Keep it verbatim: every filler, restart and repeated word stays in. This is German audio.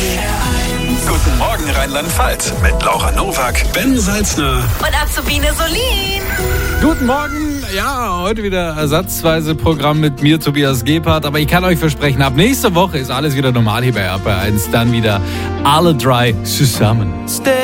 Guten Morgen Rheinland-Pfalz mit Laura Nowak, Ben Salzner und Azubine Solin. Guten Morgen, ja, heute wieder ersatzweise Programm mit mir, Tobias Gebhardt, aber ich kann euch versprechen, ab nächster Woche ist alles wieder normal hier bei R P R eins, dann wieder alle drei zusammen.